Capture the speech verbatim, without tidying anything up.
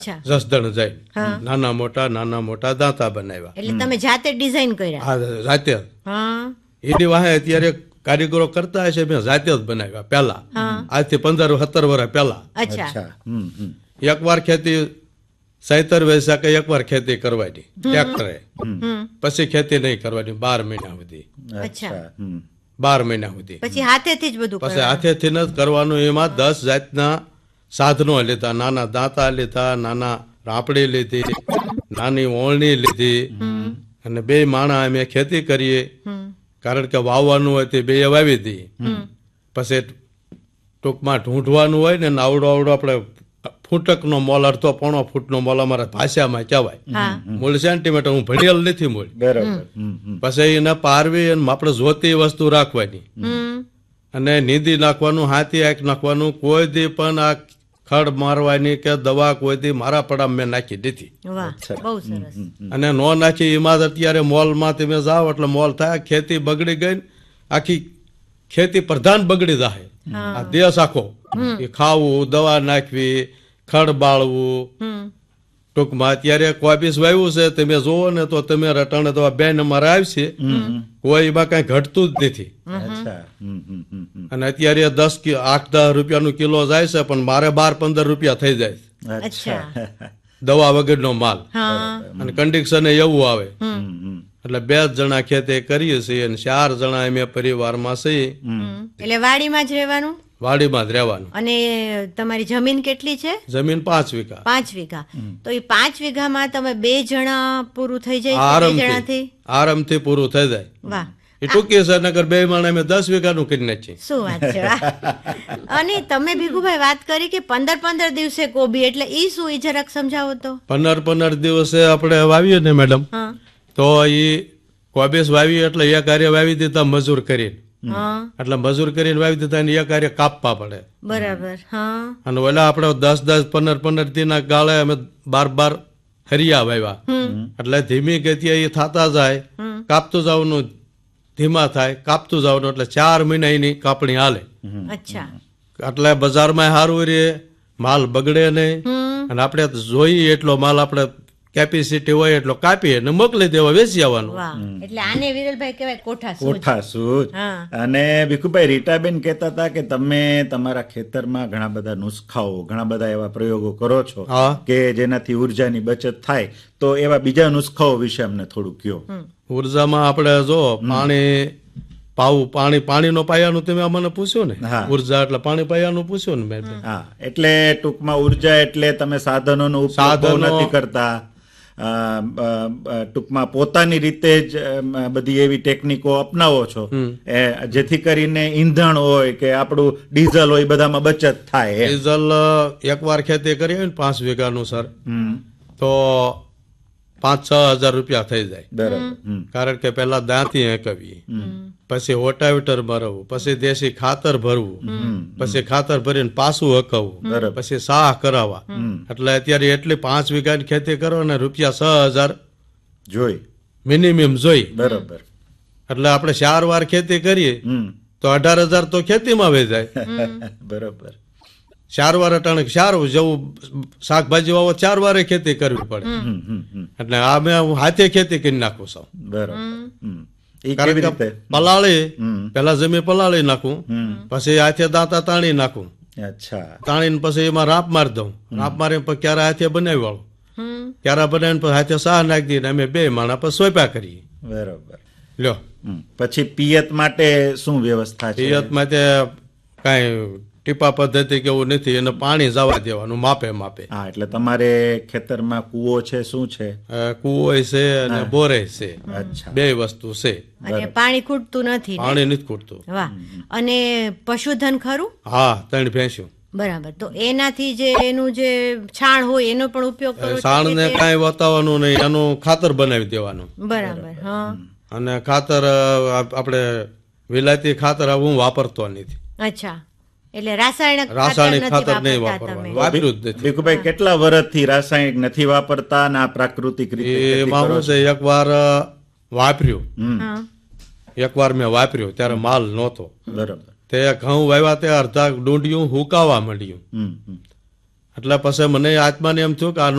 જસદણ જાય નાના મોટા નાના મોટા દાંતા બનાવ્યા. એટલે તમે જાતે ડિઝાઇન કર્યા? હા, જાતે. એની વાહે અત્યારે કારીગરો કરતા હશે, મેં જાતે જ બનાવ્યા પેલા, આજથી પંદર સત્તર વર્ષ પેલા. એક વાર ખેતી સૈતર વૈશાખે એક વાર ખેતી કરવાની ટ્રેક્ટરે, પછી ખેતી નહીં કરવાની બાર મહિના સુધી. બાર મહિના સુધી પછી હાથેથી જ બધું, પછી હાથેથી જ કરવાનું. એમાં દસ જાતના સાધનો લીધા, નાના દાંતા લીધા, નાના રાપડી લીધી, નાની ઓળણી લીધી, અને બે માણા અમે ખેતી કરીએ, કારણ કે વાવવાનું હોય તે બે વાવી દઈએ. પછી ટૂંકમાં ઢૂંઢવાનું હોય ને, આવડો આવડો આપણે ફૂટક નો મોલ, અડધો પોણો ફૂટ નો મોલ અમારા ભાષામાં કહેવાય. મૂળ સેન્ટીમીટર, હું ભણેલ નથી મૂળ. પછી એને પારવી આપણે જોતી વસ્તુ રાખવાની અને નીંદી નાખવાનું, હાથી આંખ નાખવાનું. કોઈ દી પણ આ ખડ મારવાની કે દવા કોઈ દી મારા પડામાં મેં નાખી દીધી. અને નો નાખી એમાં અત્યારે મોલમાં તમે જાઓ એટલે મોલ થાય, ખેતી બગડી ગઈ, આખી ખેતી પ્રધાન બગડી જાય. આ દેશ આખો એ ખાવું, દવા નાખવી, ખડ બાળવું. ટૂંકમાં અત્યારે કોબીસ વાવ્યું છે, તમે જોવો ને તો તમે રટાણે તો બે નંબર આવશે, કોઈ એમાં કઈ ઘટતું જ નથી. અને અત્યારે દસ આઠ દસ રૂપિયાનું કિલો જાય છે, પણ મારે બાર પંદર રૂપિયા થઈ જાય દવા વગરનો માલ. અને કન્ડિશન એવું આવે. એટલે બે જ જણા ખેતી કરીએ છીએ અને ચાર જણા અમે પરિવારમાં છીએ. એટલે વાડીમાં જ રહેવાનું? વાડીમાં જ રહેવાનું. અને તમારી જમીન કેટલી છે? જમીન પાંચ વીઘા. પાંચ વીઘા. તો એ પાંચ વીઘામાં તમે બે જણા પૂરું થઈ જાય? આરામથી પૂરું થઈ જાય. વાહ, એ ટૂંકી છે, નગર બે માણે અમે દસ વીઘાનું કરી નાખીએ. શું વાત છે. અને તમે ભીખુભાઈ વાત કરી કે પંદર પંદર દિવસે કોબી, એટલે ઈ શું, ઈ જરાક સમજાવો તો. પંદર પંદર દિવસે આપણે વાવીએ ને મેડમ, તો ઈ કોબીસ વાવીએ એટલે એક કાર્ય વાવી દીધા મજૂર કરીને, એટલે મજૂર કરીને વાવી દીધા ને એક કાર્ય કાપવા પડે. બરાબર. અને ઓલા આપણે દસ દસ પંદર પંદર દિના ગાળે અમે બાર બાર હરિયા વાવ્યા, એટલે ધીમી ગતિએ એ થતા જાય, કાપતું જવાનું, ધીમા થાય, કાપતું જવાનું, એટલે ચાર મહિના એની કાપણી હાલે. એટલે બજારમાં સારું રે, માલ બગડે નહીં, અને આપણે જોઈએ એટલો માલ આપણે કેપેસિટી હોય એટલો કાપીએ ને મોકલી દેવા, વેચી આવવાનું. એટલે આને વિરલભાઈ કહેવાય કોઠાસૂઝ. કોઠાસૂઝ. અને ભીખુભાઈ, રીટાબેન કહેતા હતા કે તમે તમારા ખેતરમાં ઘણા બધા નુસ્ખાઓ, ઘણા બધા એવા પ્રયોગો કરો છો કે જેનાથી ઉર્જાની બચત થાય, તો એવા બીજા નુસ્ખાઓ વિશે અમને થોડું કહો. ઉર્જામાં આપણે જો પાણી પાવું, પાણી પાણીનો પાયાનું તમે મને પૂછ્યું ને, ઉર્જા એટલે પાણી પાયાનું પૂછ્યું ને મેં. હા, એટલે ટૂંકમાં ઉર્જા એટલે તમે સાધનોનો ઉપયોગ નથી કરતા, ટૂંકમાં પોતાની રીતે જ બધી એવી ટેકનિકો અપનાવો છો જેથી કરીને ઈંધણ હોય કે આપણું ડીઝલ હોય બધામાં બચત થાય. ડીઝલ એક વાર ખેતી કરીએ ને પાંચ વીઘાનું સર, તો પાંચ છ હજાર રૂપિયા થઈ જાય. બરાબર. કારણ કે પેલા દાંતી હેકવીએ, પછી ઓટાવેટર ભરવું, પછી દેશી ખાતર ભરવું, પછી ખાતર ભરીને પાછું હકવવું, પછી સાહ કરાવવા. એટલે અત્યારે એટલી પાંચ વીઘાની ખેતી કરો ને રૂપિયા છ હજાર જોઈ મિનિમમ જોઈ. બરાબર. એટલે આપણે ચાર વાર ખેતી કરીએ તો અઢાર હજાર તો ખેતીમાં વહી જાય. બરાબર. ચાર વાર અટાણે ચાર જવું શાકભાજી વાવો ચાર વારે ખેતી કરવી પડે. એટલે આ મેં હાથે ખેતી કરી નાખું છું. બરાબર. પલાળી પેલા જમીન પલાળી નાખું, પછી હાથે દાંતા તાણી નાખું. અચ્છા. તાણીને પછી એમાં રાપ મારી દઉં, રાપ મારીને પછી ક્યારે હાથે બનાવી વાળું, ક્યારે બનાવીને પછી હાથે સાહ નાખી દઈને અમે બે માણા પછી સોયપા કરીએ. બરાબર. લ્યો, પછી પિયત માટે શું વ્યવસ્થા છે? પિયત માટે કઈ ટીપા પદ્ધતિ કેવું નથી, એને પાણી જવા દેવાનું માપે માપે. હા, એટલે તમારે ખેતરમાં કૂવો છે, શું છે? કૂવો છે અને બોરે છે. અચ્છા, બે વસ્તુ છે. અને પાણી ખૂટતું નથી? પાણી નથી ખૂટતું. વાહ. અને પશુધન ખરું? હા, ત્રણ ભેંસ્યું. બરાબર. તો એનાથી જે એનું જે છાણ હોય એનો પણ ઉપયોગ કરો? છાણ ને કઈ વતાવવાનું નહીં, એનું ખાતર બનાવી દેવાનું. બરાબર. હા. અને ખાતર આપણે વિલાયતી ખાતર હું વાપરતો નથી. અચ્છા, એટલે રાસાયણિક રાસાયણિક ખાતર નહીં વાપરવાનું, વાપર્યું જ નથી. ભીખુભાઈ, કેટલા વર્ષથી રાસાયણિક નથી વાપરતા અને આ પ્રાકૃતિક રીતે? એમાં હું છે, એક વાર વાપર્યું, એક વાર મેં વાપર્યું ત્યારે માલ નહોતો. બરાબર. તે ઘઉં વાવ્યા તે અડધા ડુંડિયું હુકાવા માંડ્યું, એટલે પછી મને આત્માને એમ થયું કે આ